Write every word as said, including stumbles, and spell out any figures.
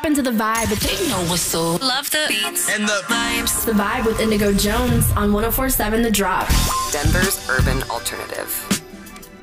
drop into the vibe. They know what's so. Love the beats and the vibes. The Vibe with Indigo Jones on one oh four point seven The Drop. Denver's urban alternative.